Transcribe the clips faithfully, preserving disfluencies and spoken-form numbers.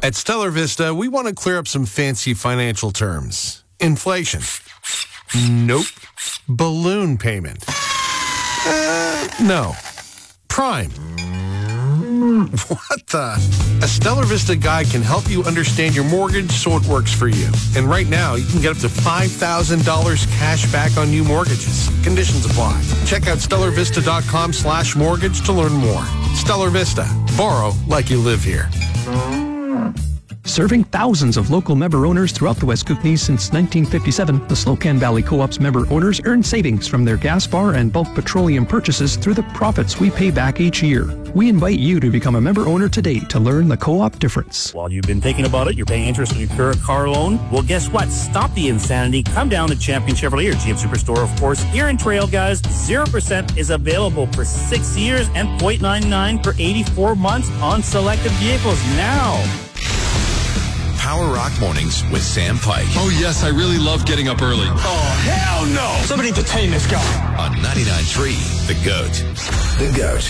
At Stellar Vista, we want to clear up some fancy financial terms. Inflation. Nope. Balloon payment. Uh, no. Prime. What the? A Stellar Vista guide can help you understand your mortgage so it works for you. And right now, you can get up to five thousand dollars cash back on new mortgages. Conditions apply. Check out stellarvista.com slash mortgage to learn more. Stellar Vista. Borrow like you live here. Serving thousands of local member owners throughout the West Kootenays since nineteen fifty-seven, the Slocan Valley Co-op's member owners earn savings from their gas bar and bulk petroleum purchases through the profits we pay back each year. We invite you to become a member owner today to learn the co-op difference. While you've been thinking about it, you're paying interest on your current car loan? Well, guess what? Stop the insanity. Come down to Champion Chevrolet, your G M Superstore, of course. Here in Trail, guys, zero percent is available for six years and zero point nine nine for eighty-four months on selected vehicles now. Power Rock Mornings with Sam Pike. Oh, yes, I really love getting up early. Oh, hell no! Somebody detain this guy. On ninety-nine point three, The Goat. The Goat.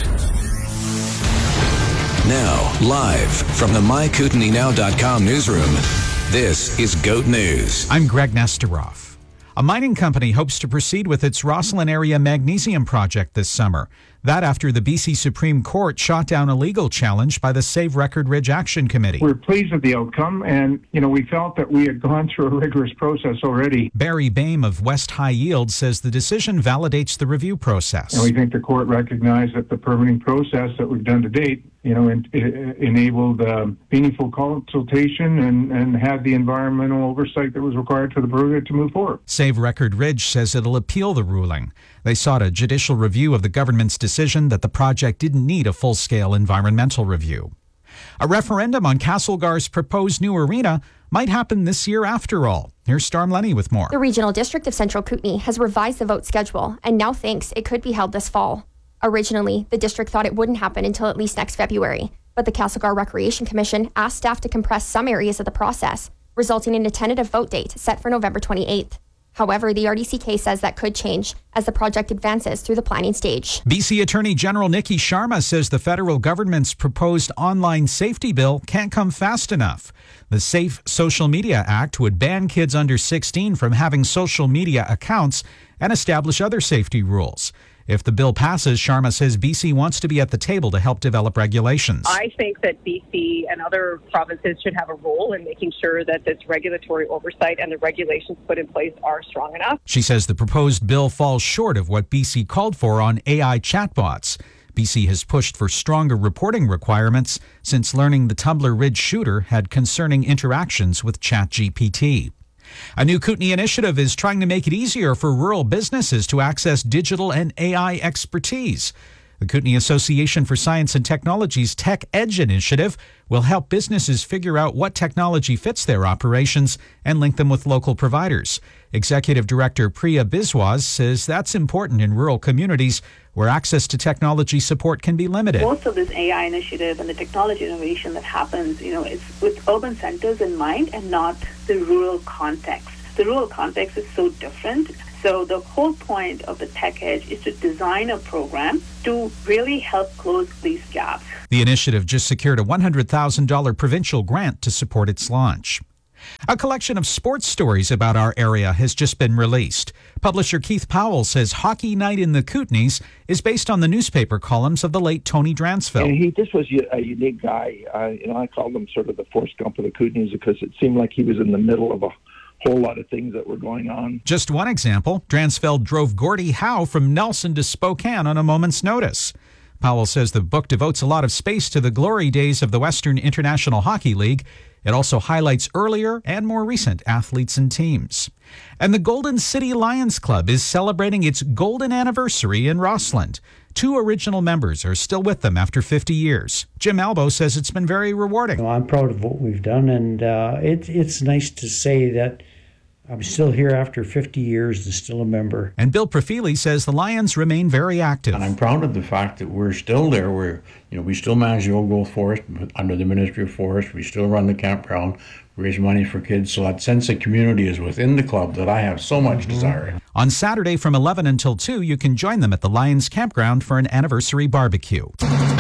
Now, live from the my kootenai now dot com newsroom, this is Goat News. I'm Greg Nesteroff. A mining company hopes to proceed with its Rosslyn area magnesium project this summer. That after the B C Supreme Court shot down a legal challenge by the Save Record Ridge Action Committee. We're pleased with the outcome, and, you know, we felt that we had gone through a rigorous process already. Barry Bame of West High Yield says the decision validates the review process. And we think the court recognized that the permitting process that we've done to date, you know, en- enabled uh, meaningful consultation and, and had the environmental oversight that was required for the project to move forward. Save Record Ridge says it'll appeal the ruling. They sought a judicial review of the government's decision that the project didn't need a full-scale environmental review. A referendum on Castlegar's proposed new arena might happen this year after all. Here's Storm Lenny with more. The Regional District of Central Kootenay has revised the vote schedule and now thinks it could be held this fall. Originally, the district thought it wouldn't happen until at least next February, but the Castlegar Recreation Commission asked staff to compress some areas of the process, resulting in a tentative vote date set for November twenty-eighth. However, the R D C K says that could change as the project advances through the planning stage. B C Attorney General Nikki Sharma says the federal government's proposed online safety bill can't come fast enough. The Safe Social Media Act would ban kids under sixteen from having social media accounts and establish other safety rules. If the bill passes, Sharma says B C wants to be at the table to help develop regulations. I think that B C and other provinces should have a role in making sure that this regulatory oversight and the regulations put in place are strong enough. She says the proposed bill falls short of what B C called for on A I chatbots. B C has pushed for stronger reporting requirements since learning the Tumbler Ridge shooter had concerning interactions with ChatGPT. A new Kootenay initiative is trying to make it easier for rural businesses to access digital and A I expertise. The Kootenay Association for Science and Technology's Tech Edge initiative will help businesses figure out what technology fits their operations and link them with local providers. Executive Director Priya Biswas says that's important in rural communities where access to technology support can be limited. Most of this A I initiative and the technology innovation that happens, you know, it's with urban centers in mind and not the rural context. The rural context is so different. So the whole point of the Tech Edge is to design a program to really help close these gaps. The initiative just secured a one hundred thousand dollars provincial grant to support its launch. A collection of sports stories about our area has just been released. Publisher Keith Powell says Hockey Night in the Kootenays is based on the newspaper columns of the late Tony Dransfield. And he just was a unique guy. Uh, you know, I called him sort of the Forrest Gump of the Kootenays because it seemed like he was in the middle of a whole lot of things that were going on. Just one example, Dransfeld drove Gordie Howe from Nelson to Spokane on a moment's notice. Powell says the book devotes a lot of space to the glory days of the Western International Hockey League. It also highlights earlier and more recent athletes and teams. And the Golden City Lions Club is celebrating its golden anniversary in Rossland. Two original members are still with them after fifty years. Jim Albo says it's been very rewarding. Well, I'm proud of what we've done, and uh, it, it's nice to say that I'm still here after fifty years and still a member. And Bill Profili says the Lions remain very active. And I'm proud of the fact that we're still there. We're, you know, we still manage the Old Growth Forest under the Ministry of Forest. We still run the campground, raise money for kids. So that sense of community is within the club that I have so much mm-hmm. desire. On Saturday from eleven until two, you can join them at the Lions Campground for an anniversary barbecue.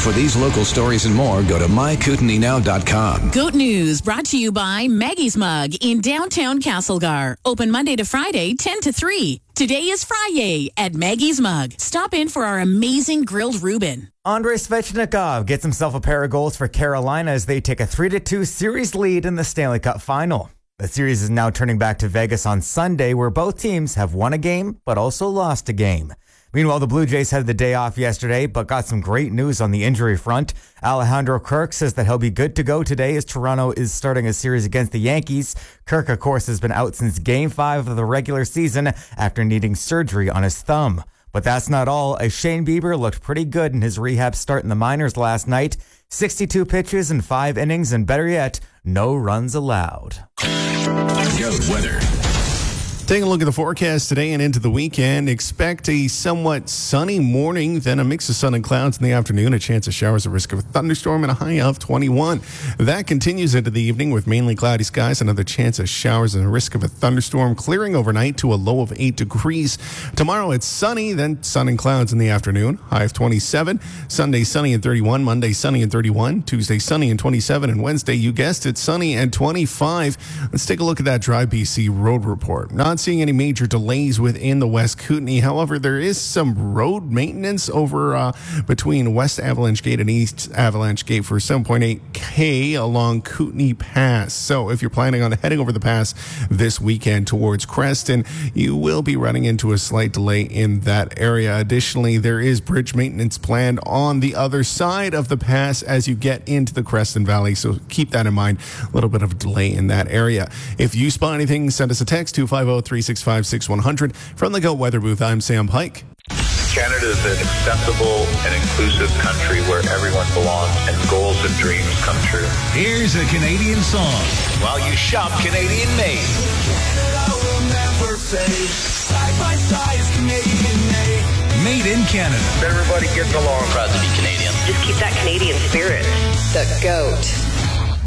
For these local stories and more, go to my kootenai now dot com. Goat News brought to you by Maggie's Mug in downtown Castlegar. Open Monday to Friday, ten to three. Today is Friday at Maggie's Mug. Stop in for our amazing grilled Reuben. Andrei Svechnikov gets himself a pair of goals for Carolina as they take a three to two series lead in the Stanley Cup final. The series is now turning back to Vegas on Sunday, where both teams have won a game but also lost a game. Meanwhile, the Blue Jays had the day off yesterday, but got some great news on the injury front. Alejandro Kirk says that he'll be good to go today as Toronto is starting a series against the Yankees. Kirk, of course, has been out since Game five of the regular season after needing surgery on his thumb. But that's not all, as Shane Bieber looked pretty good in his rehab start in the minors last night. sixty-two pitches in five innings, and better yet, no runs allowed. Goat weather. Taking a look at the forecast today and into the weekend, expect a somewhat sunny morning, then a mix of sun and clouds in the afternoon, a chance of showers, a risk of a thunderstorm, and a high of twenty-one. That continues into the evening with mainly cloudy skies, another chance of showers and a risk of a thunderstorm, clearing overnight to a low of eight degrees. Tomorrow it's sunny, then sun and clouds in the afternoon, high of twenty-seven. Sunday sunny and thirty-one, Monday sunny and thirty-one, Tuesday sunny and twenty-seven, and Wednesday, you guessed it, sunny and twenty-five. Let's take a look at that Drive B C road report. Not seeing any major delays within the West Kootenay. However, there is some road maintenance over uh, between West Avalanche Gate and East Avalanche Gate for seven point eight K along Kootenay Pass. So if you're planning on heading over the pass this weekend towards Creston, you will be running into a slight delay in that area. Additionally, there is bridge maintenance planned on the other side of the pass as you get into the Creston Valley. So keep that in mind. A little bit of a delay in that area. If you spot anything, send us a text, two five zero, three six five, six one zero zero. From the Goat Weather Booth, I'm Sam Pike. Canada is an acceptable and inclusive country where everyone belongs and goals and dreams come true. Here's a Canadian song while you shop Canadian made. Canada will never fade. Side by side is Canadian made. Made in Canada. Everybody gets along. Proud to be Canadian. Just keep that Canadian spirit. The Goat.